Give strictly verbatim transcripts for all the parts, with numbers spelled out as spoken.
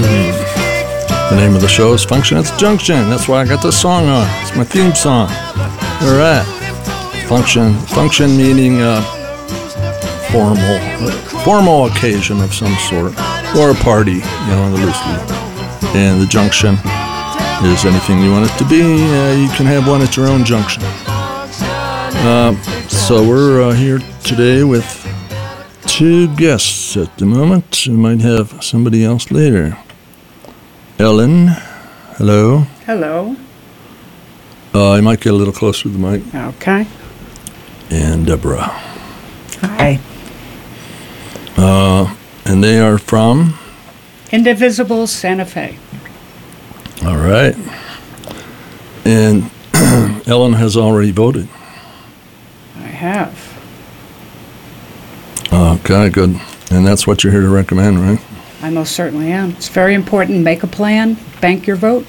The name of the show is Function at the Junction. That's why I got this song on. It's my theme song. All right. Function. Function meaning uh, formal, uh, formal occasion of some sort, or a party, you know, loosely. And the junction is anything you want it to be. Uh, you can have one at your own junction. Uh, so we're uh, here today with two guests at the moment. We might have somebody else later. Ellen, hello. Hello. Uh, you might get a little closer to the mic. Okay. And Deborah. Hi. Uh, and they are from? Indivisible Santa Fe. All right. And Ellen has already voted. I have. Okay, good. And that's what you're here to recommend, right? I most certainly am. It's very important. Make a plan. Bank your vote.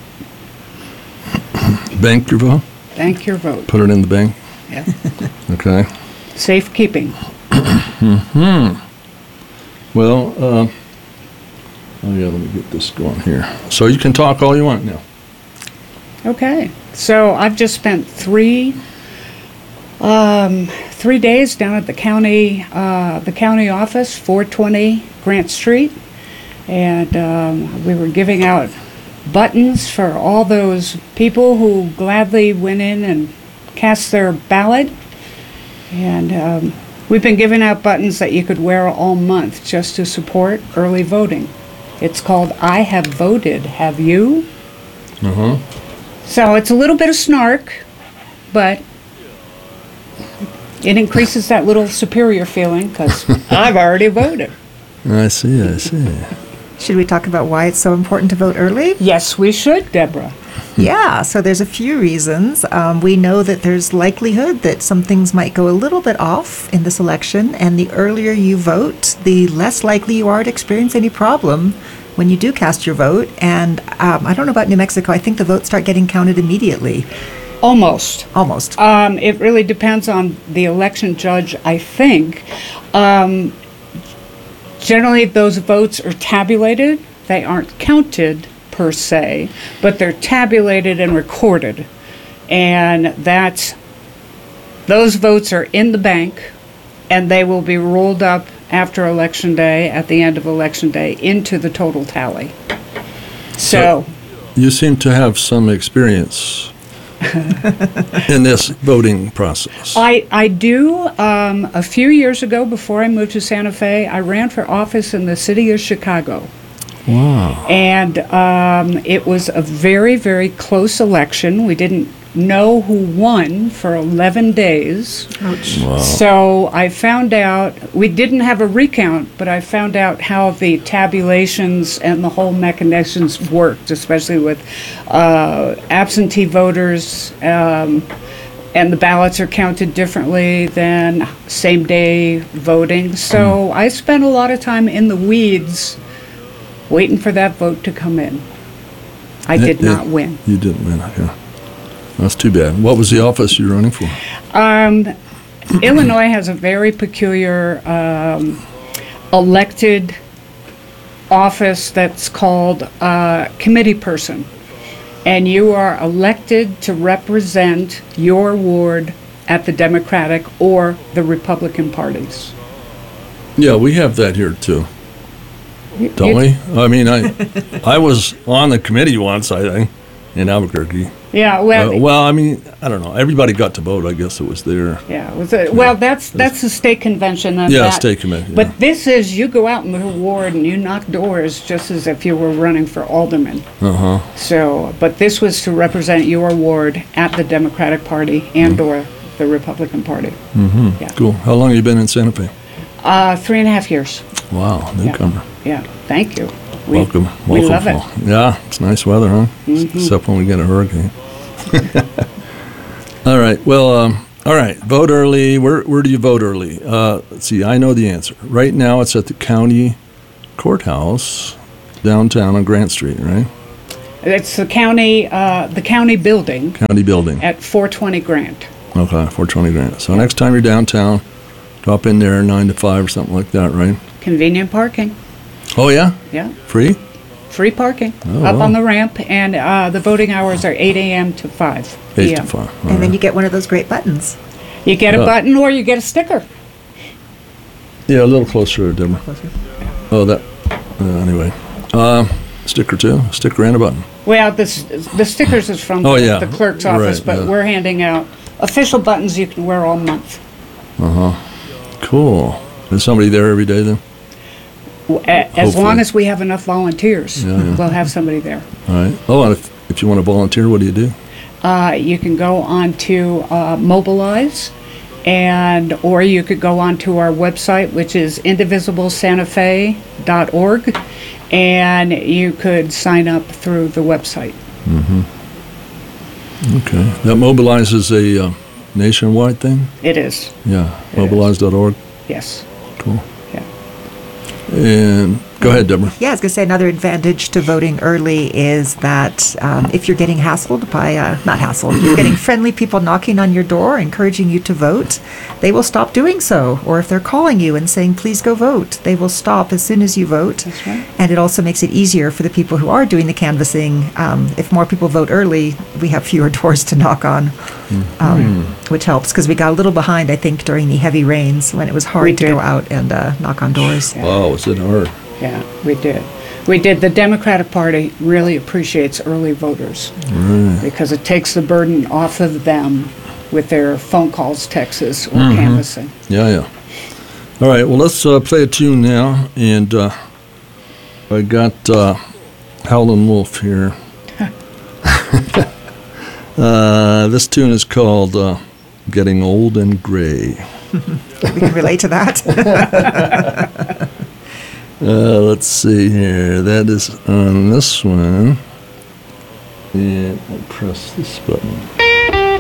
Bank your vote? Bank your vote. Put it in the bank? Yeah. Okay. Safekeeping. Hmm. Well, uh, oh yeah, let me get this going here. So you can talk all you want now. Okay. So I've just spent three um, three days down at the county uh, the county office, four twenty Grant Street, and um, we were giving out buttons for all those people who gladly went in and cast their ballot. And um, we've been giving out buttons that you could wear all month just to support early voting. It's called I Have Voted, Have You? Uh-huh. So it's a little bit of snark, but it increases that little superior feeling because I've already voted. I see, I see. Should we talk about why it's so important to vote early? Yes, we should, Deborah. Yeah, so there's a few reasons. Um, we know that there's likelihood that some things might go a little bit off in this election, and the earlier you vote, the less likely you are to experience any problem when you do cast your vote. And um, I don't know about New Mexico. I think the votes start getting counted immediately. Almost. Almost. Um, it really depends on the election judge, I think. Um, generally, those votes are tabulated. They aren't counted per se, but they're tabulated and recorded. And that's, those votes are in the bank, and they will be rolled up after Election Day, at the end of Election Day, into the total tally. So, So you seem to have some experience in this voting process. I, I do. Um, a few years ago, before I moved to Santa Fe, I ran for office in the city of Chicago. Wow. And um, it was a very, very close election. We didn't know who won for eleven days. Ouch. Wow. So I found out, we didn't have a recount, but I found out how the tabulations and the whole mechanisms worked, especially with uh, absentee voters, um, and the ballots are counted differently than same-day voting. So Mm. I spent a lot of time in the weeds waiting for that vote to come in. I It- did it- not win. You didn't win, yeah. That's too bad. What was the office you were running for? Um, Illinois has a very peculiar um, elected office that's called uh, committee person. And you are elected to represent your ward at the Democratic or the Republican parties. Yeah, we have that here too, You- don't you- we? I mean, I I was on the committee once, I think, in Albuquerque. Yeah, well, Uh, well, I mean, I don't know. Everybody got to vote. I guess it was there. yeah. It was a, well, that's that's the state convention. And Yeah, that, state convention, But yeah. this is you go out in the ward and you knock doors just as if you were running for alderman. Uh huh. So, but this was to represent your ward at the Democratic Party and or the Republican Party. Mm-hmm. Yeah. Cool. How long have you been in Santa Fe? Uh, three and a half years. Wow, newcomer. Yeah, thank you. We- Welcome. We Welcome. love it. Fall. Yeah, it's nice weather, huh? Mhm. Except when we get a hurricane. All right. Well, um, all right. Vote early. Where where do you vote early? Uh, let's see. I know the answer. Right now, it's at the county courthouse downtown on Grant Street, right? It's the county, uh, the county building County building. at four twenty Grant. Okay, four twenty Grant. So next time you're downtown, drop in there nine to five or something like that, right? Convenient parking. Oh yeah, Yeah, free. free parking Oh, up wow. on the ramp, and uh, the voting hours are eight a.m. to five Eight p.m. to five. All And then right. you get one of those great buttons. You get a Oh. button or you get a sticker. Yeah, a little closer, Deborah. Oh, that. Uh, anyway, uh, sticker too. Sticker and a button. Well, this the stickers is from Oh, the, yeah. the clerk's office, Right, but yeah. we're handing out official buttons you can wear all month. Cool. Is somebody there every day then? W- a- As long Hopefully. as we have enough volunteers, Yeah, yeah. we'll have somebody there. All right. Oh, and if, if you want to volunteer, what do you do? Uh, you can go on to uh, Mobilize, and or you could go on to our website, which is indivisible santa fe dot org, and you could sign up through the website. Okay. That mobilizes a uh, nationwide thing? It is, Yeah. It Mobilize dot org. yes. Cool. Yeah. And go ahead, Deborah. Yeah, I was going to say another advantage to voting early is that um, if you're getting hassled by, uh, not hassled, you're getting friendly people knocking on your door, encouraging you to vote, they will stop doing so. Or if they're calling you and saying, please go vote, they will stop as soon as you vote. That's right. And it also makes it easier for the people who are doing the canvassing. Um, if more people vote early, we have fewer doors to knock on, um, which helps because we got a little behind, I think, during the heavy rains when it was hard We to did. go out and uh, knock on doors. Wow, is it hard? Yeah, we did. We did. The Democratic Party really appreciates early voters because it takes the burden off of them with their phone calls, texts, or canvassing. Yeah, yeah. All right, well, let's uh, play a tune now. And uh, I got uh, Howlin' Wolf here. uh, this tune is called uh, Getting Old and Gray. We can relate to that. Uh, let's see here. That is on this one. And I'll press this button.